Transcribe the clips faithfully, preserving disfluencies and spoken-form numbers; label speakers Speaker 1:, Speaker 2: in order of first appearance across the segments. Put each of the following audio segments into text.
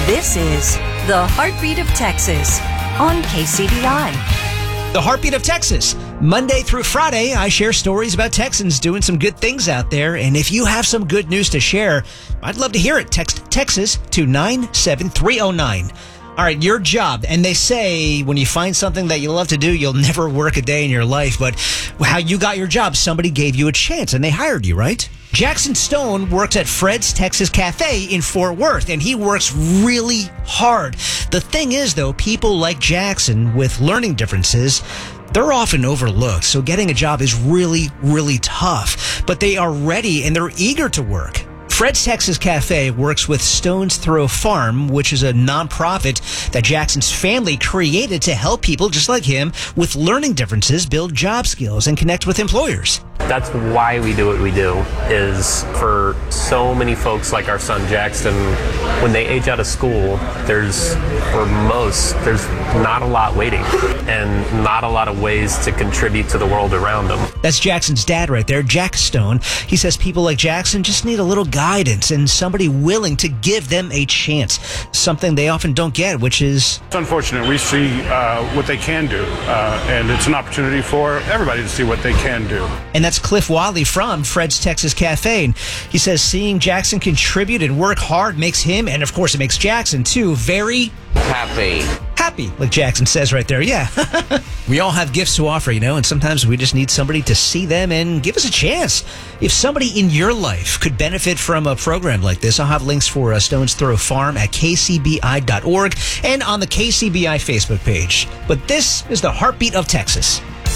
Speaker 1: This is the Heartbeat of Texas on K C B I.
Speaker 2: The Heartbeat of Texas. Monday through Friday, I share stories about Texans doing some good things out there. And if you have some good news to share, I'd love to hear it. Text Texas to nine seven three oh nine. All right, your job. And they say when you find something that you love to do, you'll never work a day in your life. But how you got your job, somebody gave you a chance and they hired you, right? Jackson Stone works at Fred's Texas Cafe in Fort Worth, and he works really hard. The thing is, though, people like Jackson with learning differences, they're often overlooked. So getting a job is really, really tough. But they are ready and they're eager to work. Fred's Texas Cafe works with Stone's Throw Farm, which is a nonprofit that Jackson's family created to help people just like him with learning differences build job skills and connect with employers.
Speaker 3: That's why we do what we do, is for so many folks like our son Jackson, when they age out of school, there's, for most, there's not a lot waiting and not a lot of ways to contribute to the world around them.
Speaker 2: That's Jackson's dad right there, Jack Stone. He says people like Jackson just need a little guidance and somebody willing to give them a chance, something they often don't get, which is...
Speaker 4: It's unfortunate. We see uh, what they can do, uh, and it's an opportunity for everybody to see what they can do.
Speaker 2: And that's Cliff Wiley from Fred's Texas Cafe. And he says seeing Jackson contribute and work hard makes him, and of course it makes Jackson too, very
Speaker 5: happy.
Speaker 2: Happy, like Jackson says right there. Yeah. We all have gifts to offer, you know, and sometimes we just need somebody to see them and give us a chance. If somebody in your life could benefit from a program like this, I'll have links for uh, Stone's Throw Farm at k c b i dot org and on the K C B I Facebook page. But this is the Heartbeat of Texas.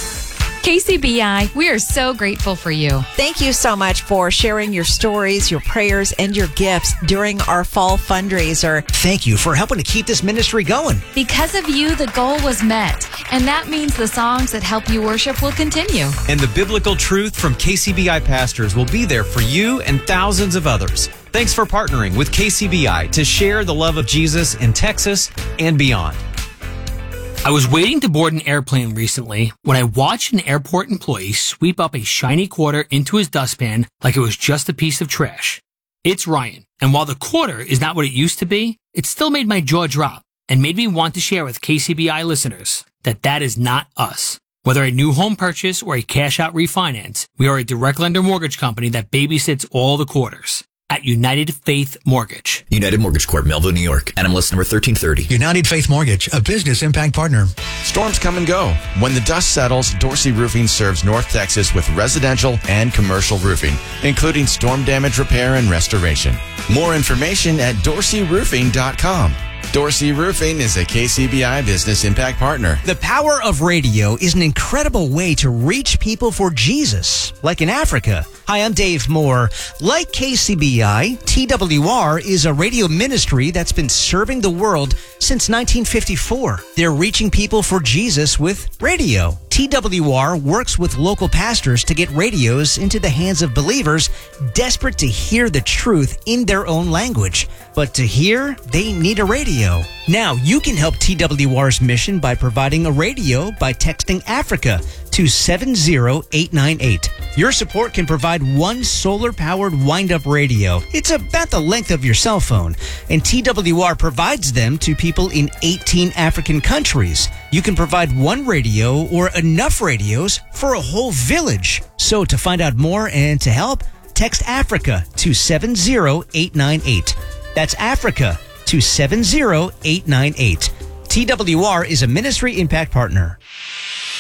Speaker 6: K C B I, we are so grateful for you.
Speaker 7: Thank you so much for sharing your stories, your prayers, and your gifts during our fall fundraiser.
Speaker 2: Thank you for helping to keep this ministry going.
Speaker 6: Because of you, the goal was met. And that means the songs that help you worship will continue.
Speaker 8: And the biblical truth from K C B I pastors will be there for you and thousands of others. Thanks for partnering with K C B I to share the love of Jesus in Texas and beyond.
Speaker 9: I was waiting to board an airplane recently when I watched an airport employee sweep up a shiny quarter into his dustpan like it was just a piece of trash. It's Ryan, and while the quarter is not what it used to be, it still made my jaw drop and made me want to share with K C B I listeners that that is not us. Whether a new home purchase or a cash-out refinance, we are a direct lender mortgage company that babysits all the quarters. At United Faith Mortgage.
Speaker 10: United Mortgage Corp, Melville, New York. N M L S number thirteen thirty.
Speaker 11: United Faith Mortgage, a business impact partner.
Speaker 12: Storms come and go. When the dust settles, Dorsey Roofing serves North Texas with residential and commercial roofing, including storm damage repair and restoration. More information at dorsey roofing dot com. Dorsey Roofing is a K C B I business impact partner.
Speaker 2: The power of radio is an incredible way to reach people for Jesus, like in Africa. Hi, I'm Dave Moore. Like K C B I, T W R is a radio ministry that's been serving the world since nineteen fifty-four. They're reaching people for Jesus with radio. T W R works with local pastors to get radios into the hands of believers desperate to hear the truth in their own language. But to hear, they need a radio. Now, you can help T W R's mission by providing a radio by texting Africa to seven zero eight nine eight. Your support can provide one solar-powered wind-up radio. It's about the length of your cell phone, and T W R provides them to people in eighteen African countries. You can provide one radio or enough radios for a whole village. So to find out more and to help, text Africa to seven zero eight nine eight. That's Africa to seven zero eight nine eight. T W R is a ministry impact partner.